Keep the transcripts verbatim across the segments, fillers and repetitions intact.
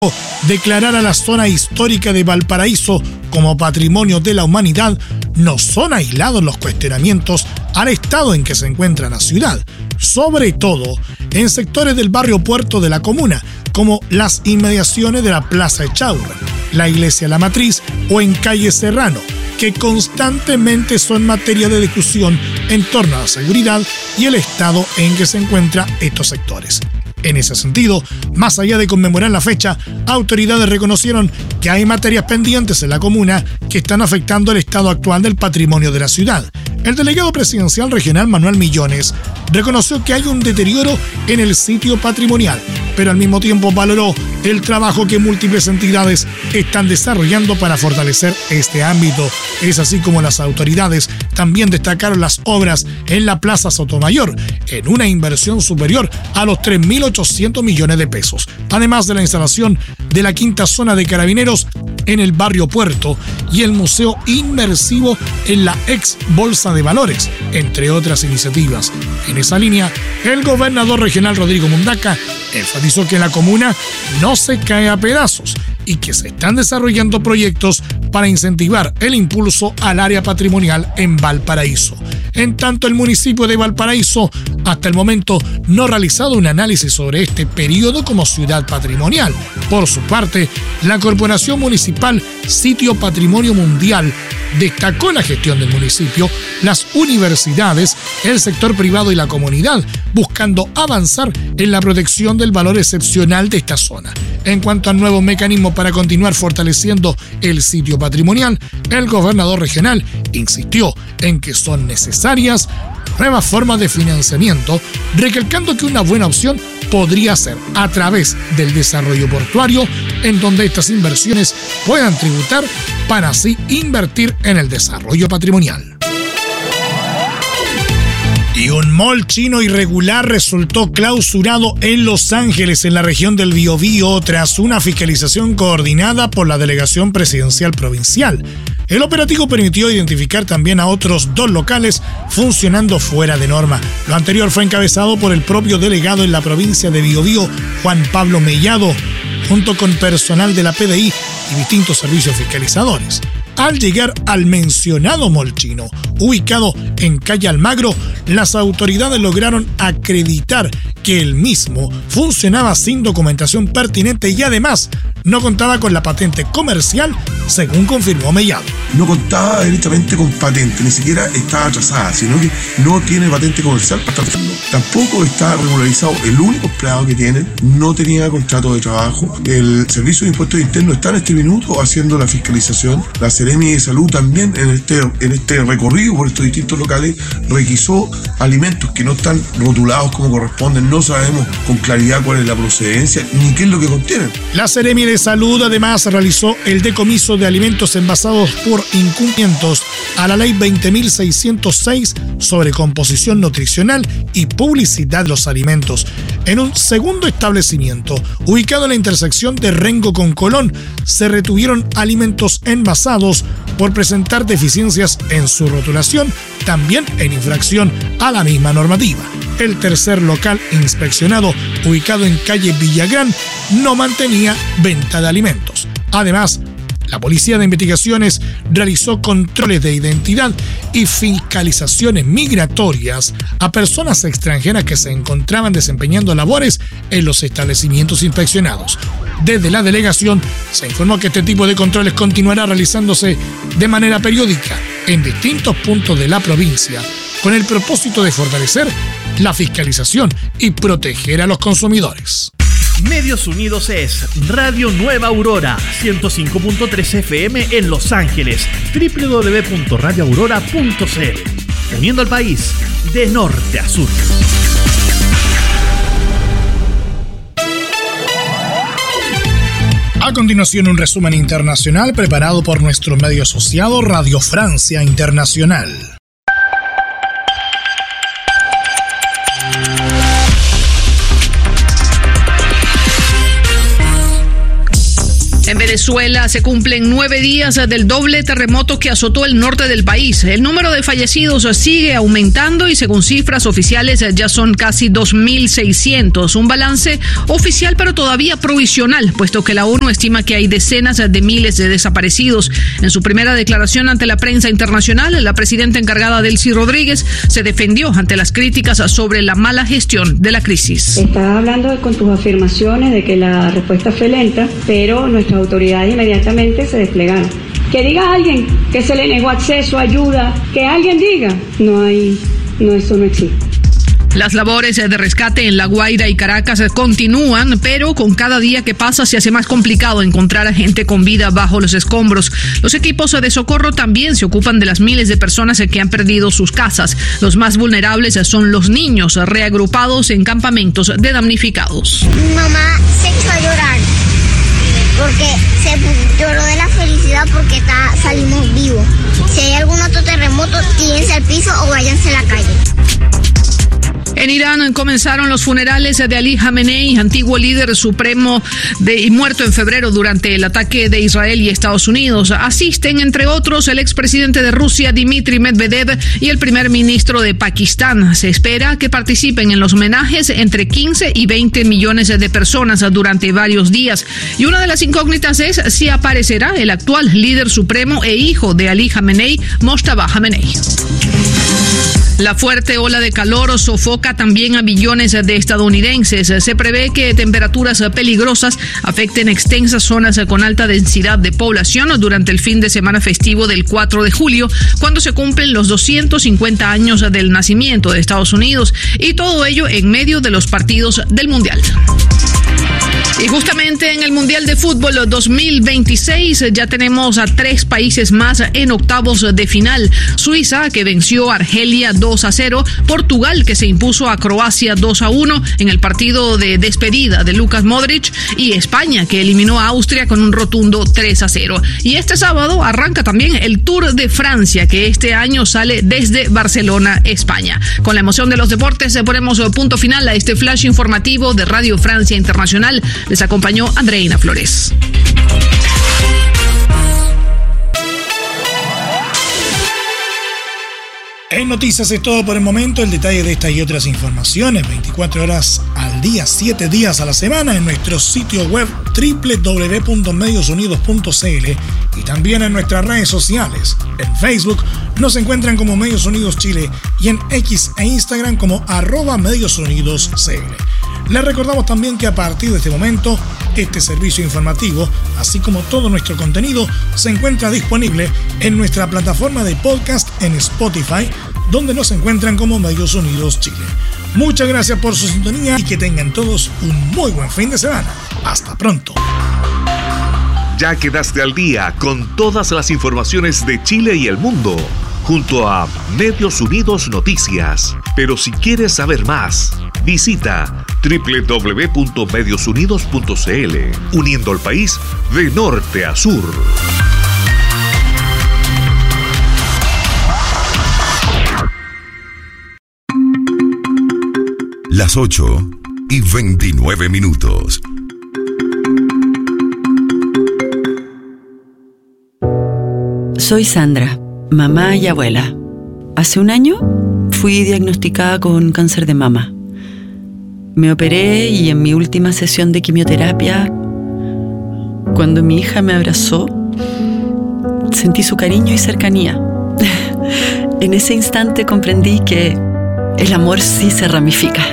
declarar a la zona histórica de Valparaíso como Patrimonio de la Humanidad, no son aislados los cuestionamientos al estado en que se encuentra la ciudad, sobre todo en sectores del barrio Puerto de la comuna, como las inmediaciones de la Plaza Echaurren, la Iglesia La Matriz o en Calle Serrano, que constantemente son materia de discusión en torno a la seguridad y el estado en que se encuentran estos sectores. En ese sentido, más allá de conmemorar la fecha, autoridades reconocieron que hay materias pendientes en la comuna que están afectando el estado actual del patrimonio de la ciudad. El delegado presidencial regional Manuel Millones reconoció que hay un deterioro en el sitio patrimonial, pero al mismo tiempo valoró el trabajo que múltiples entidades están desarrollando para fortalecer este ámbito. Es así como las autoridades también destacaron las obras en la Plaza Sotomayor, en una inversión superior a los tres mil ochocientos millones de pesos, además de la instalación de la quinta zona de carabineros en el barrio Puerto y el museo inmersivo en la ex Bolsa de Valores, entre otras iniciativas. En esa línea, el gobernador regional Rodrigo Mundaca enfatizó que la comuna no se cae a pedazos y que se están desarrollando proyectos para incentivar el impulso al área patrimonial en Valparaíso. En tanto, el municipio de Valparaíso hasta el momento no ha realizado un análisis sobre este periodo como ciudad patrimonial. Por su parte, la Corporación Municipal Sitio Patrimonio Mundial destacó la gestión del municipio, las universidades, el sector privado y la comunidad, buscando avanzar en la protección del valor excepcional de esta zona. En cuanto al nuevo mecanismo para continuar fortaleciendo el sitio patrimonial, el gobernador regional insistió en que son necesarias nuevas formas de financiamiento, recalcando que una buena opción podría ser a través del desarrollo portuario, en donde estas inversiones puedan tributar para así invertir en el desarrollo patrimonial. Y un mall chino irregular resultó clausurado en Los Ángeles, en la región del Biobío, tras una fiscalización coordinada por la Delegación Presidencial Provincial. El operativo permitió identificar también a otros dos locales funcionando fuera de norma. Lo anterior fue encabezado por el propio delegado en la provincia de Biobío, Juan Pablo Mellado, junto con personal de la P D I y distintos servicios fiscalizadores. Al llegar al mencionado mall chino, ubicado en calle Almagro, las autoridades lograron acreditar que el mismo funcionaba sin documentación pertinente y además no contaba con la patente comercial, según confirmó Mellado. No contaba directamente con patente, ni siquiera estaba atrasada, sino que no tiene patente comercial para estar haciendo. Tampoco está regularizado. El único empleado que tiene no tenía contrato de trabajo. El Servicio de Impuestos Internos está en este minuto haciendo la fiscalización. La Seremi de Salud también en este, en este recorrido por estos distintos locales requisó alimentos que no están rotulados como corresponden. No sabemos con claridad cuál es la procedencia ni qué es lo que contienen. La Seremi de Salud además realizó el decomiso de alimentos envasados por incumplimientos a la ley veinte mil seiscientos seis sobre composición nutricional y publicidad de los alimentos. En un segundo establecimiento, ubicado en la intersección de Rengo con Colón, se retuvieron alimentos envasados por presentar deficiencias en su rotulación, también en infracción a la misma normativa. El tercer local inspeccionado, ubicado en calle Villagrán, no mantenía venta de alimentos. Además, la Policía de Investigaciones realizó controles de identidad y fiscalizaciones migratorias a personas extranjeras que se encontraban desempeñando labores en los establecimientos inspeccionados. Desde la delegación se informó que este tipo de controles continuará realizándose de manera periódica en distintos puntos de la provincia, con el propósito de fortalecer la fiscalización y proteger a los consumidores. Medios Unidos es Radio Nueva Aurora, ciento cinco punto tres F M en Los Ángeles, doble u doble u doble u punto radio aurora punto c l, uniendo al país de norte a sur. A continuación, un resumen internacional preparado por nuestro medio asociado Radio Francia Internacional. En Venezuela se cumplen nueve días del doble terremoto que azotó el norte del país. El número de fallecidos sigue aumentando y según cifras oficiales ya son casi dos mil seiscientos. Un balance oficial pero todavía provisional, puesto que la ONU estima que hay decenas de miles de desaparecidos. En su primera declaración ante la prensa internacional, la presidenta encargada Delcy Rodríguez se defendió ante las críticas sobre la mala gestión de la crisis. Estás hablando con tus afirmaciones de que la respuesta fue lenta, pero nuestras autoridades inmediatamente se desplegaron. Que diga alguien que se le negó acceso, ayuda, que alguien diga, no hay, no, eso no existe. Las labores de rescate en La Guaira y Caracas continúan, pero con cada día que pasa se hace más complicado encontrar a gente con vida bajo los escombros. Los equipos de socorro también se ocupan de las miles de personas que han perdido sus casas. Los más vulnerables son los niños, reagrupados en campamentos de damnificados. Mi mamá se echó a llorar porque se lloró de la felicidad porque está, salimos vivos. Si hay algún otro terremoto, tírense al piso o váyanse a la calle. En Irán comenzaron los funerales de Ali Khamenei, antiguo líder supremo de, y muerto en febrero durante el ataque de Israel y Estados Unidos. Asisten, entre otros, el expresidente de Rusia, Dmitry Medvedev, y el primer ministro de Pakistán. Se espera que participen en los homenajes entre quince y veinte millones de personas durante varios días. Y una de las incógnitas es si aparecerá el actual líder supremo e hijo de Ali Khamenei, Mojtaba Khamenei. La fuerte ola de calor sofoca también a millones de estadounidenses. Se prevé que temperaturas peligrosas afecten extensas zonas con alta densidad de población durante el fin de semana festivo del cuatro de julio, cuando se cumplen los doscientos cincuenta años del nacimiento de Estados Unidos, y todo ello en medio de los partidos del Mundial. Y justamente en el Mundial de Fútbol dos mil veintiséis ya tenemos a tres países más en octavos de final. Suiza, que venció a Argelia dos a cero, Portugal, que se impuso a Croacia dos a uno en el partido de despedida de Luka Modric, y España, que eliminó a Austria con un rotundo tres a cero. Y este sábado arranca también el Tour de Francia, que este año sale desde Barcelona, España. Con la emoción de los deportes ponemos punto final a este flash informativo de Radio Francia Internacional. Les acompañó Andreina Flores. En Noticias es todo por el momento. El detalle de estas y otras informaciones veinticuatro horas al día, siete días a la semana en nuestro sitio web doble u doble u doble u punto medios unidos punto c l y también en nuestras redes sociales. En Facebook nos encuentran como Medios Unidos Chile y en X e Instagram como arroba Medios Unidos C L. Les recordamos también que a partir de este momento, este servicio informativo, así como todo nuestro contenido, se encuentra disponible en nuestra plataforma de podcast en Spotify, donde nos encuentran como Medios Unidos Chile. Muchas gracias por su sintonía y que tengan todos un muy buen fin de semana. Hasta pronto. Ya quedaste al día con todas las informaciones de Chile y el mundo, junto a Medios Unidos Noticias. Pero si quieres saber más, visita doble u doble u doble u punto medios unidos punto c l, uniendo al país de norte a sur. Las ocho y veintinueve minutos. Soy Sandra, mamá y abuela. Hace un año fui diagnosticada con cáncer de mama. Me operé y en mi última sesión de quimioterapia, cuando mi hija me abrazó, sentí su cariño y cercanía. En ese instante comprendí que el amor sí se ramifica.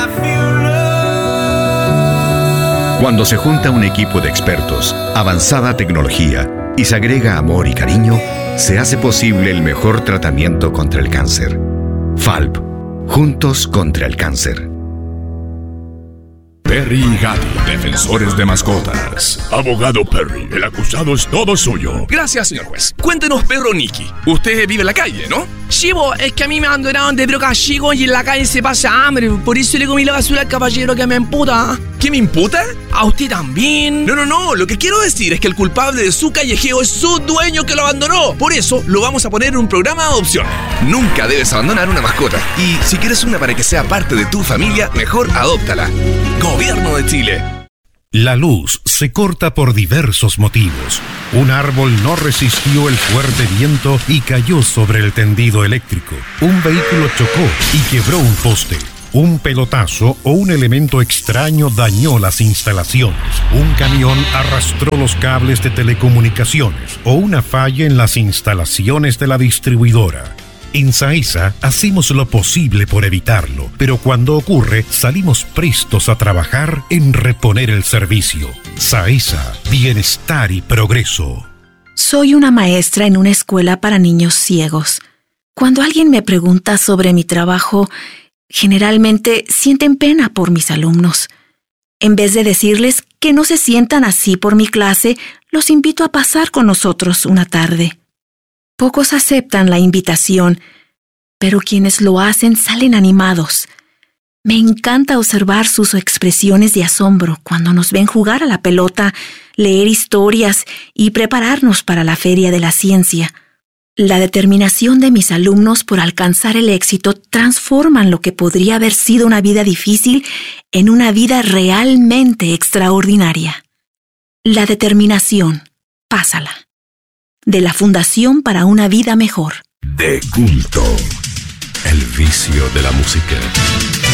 Cuando se junta un equipo de expertos, avanzada tecnología y se agrega amor y cariño, se hace posible el mejor tratamiento contra el cáncer. Falb, juntos contra el cáncer. Perry y Gatti, defensores de mascotas. Abogado Perry, el acusado es todo suyo. Gracias, señor juez. Cuéntenos, perro Nicky. Usted vive en la calle, ¿no? Sí, bo, es que a mí me abandonaron de broca chico y en la calle se pasa hambre. Por eso le comí la basura al caballero que me imputa. ¿Qué me imputa? A usted también. No, no, no. Lo que quiero decir es que el culpable de su callejeo es su dueño que lo abandonó. Por eso lo vamos a poner en un programa de adopción. Nunca debes abandonar una mascota. Y si quieres una para que sea parte de tu familia, mejor adóptala. Gobierno de Chile. La luz se corta por diversos motivos. Un árbol no resistió el fuerte viento y cayó sobre el tendido eléctrico. Un vehículo chocó y quebró un poste. Un pelotazo o un elemento extraño dañó las instalaciones. Un camión arrastró los cables de telecomunicaciones o una falla en las instalaciones de la distribuidora. En SAESA hacemos lo posible por evitarlo, pero cuando ocurre salimos prestos a trabajar en reponer el servicio. SAESA, bienestar y progreso. Soy una maestra en una escuela para niños ciegos. Cuando alguien me pregunta sobre mi trabajo, generalmente sienten pena por mis alumnos. En vez de decirles que no se sientan así por mi clase, los invito a pasar con nosotros una tarde. Pocos aceptan la invitación, pero quienes lo hacen salen animados. Me encanta observar sus expresiones de asombro cuando nos ven jugar a la pelota, leer historias y prepararnos para la Feria de la Ciencia. La determinación de mis alumnos por alcanzar el éxito transforman lo que podría haber sido una vida difícil en una vida realmente extraordinaria. La determinación, pásala. De la Fundación para una Vida Mejor. De culto, el vicio de la música.